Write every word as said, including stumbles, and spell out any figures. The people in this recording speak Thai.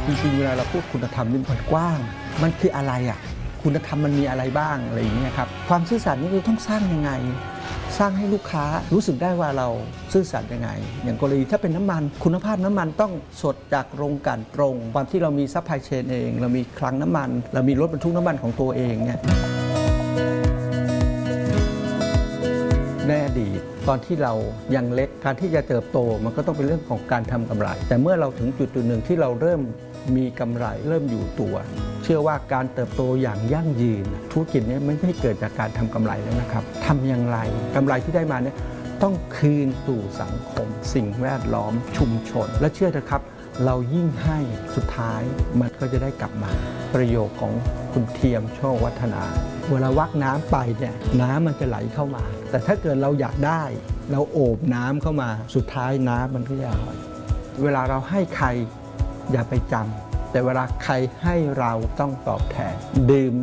ริงๆเวลาเราพูดคุณธรรมนี่มันกว้างมันคืออะไรอ่ะคุณธรรมมันมีอะไรบ้างอะไรอย่างเงี้ยครับความซื่อสัตย์นี่เราต้องสร้างยังไงสร้างให้ลูกค้ารู้สึกได้ว่าเราซื่อสัตย์ยังไงอย่างกรณีถ้าเป็นน้ำมันคุณภาพน้ำมันต้องสดจากโรงกลั่นตรงความที่เรามีซัพพลายเชนเองเรามีคลังน้ำมันเรามีรถบรรทุกน้ำมันของตัวเองเนี่ยในอดีตตอนที่เรายังเล็กการที่จะเติบโตมันก็ต้องเป็นเรื่องของการทำกำไรแต่เมื่อเราถึงจุดจุดหนึ่งที่เราเริ่มมีกำไรเริ่มอยู่ตัวเชื่อว่าการเติบโตอย่างยั่งยืนธุรกิจนี้ไม่ได้เกิดจากการทำกำไรแล้วนะครับทำอย่างไรกำไรที่ได้มาเนี่ยต้องคืนสู่สังคมสิ่งแวดล้อมชุมชนและเชื่อเถอะครับเรายิ่งให้สุดท้ายมันก็จะได้กลับมาประโยคของคุณเทียมโชควัฒนาเวลาวักน้ำไปเนี่ยน้ำมันจะไหลเข้ามาแต่ถ้าเกิดเราอยากได้เราโอบน้ำเข้ามาสุดท้ายน้ำมันก็จะเวลาเราให้ใครอย่าไปจำแต่เวลาใครให้เราต้องตอบแทนดื่ม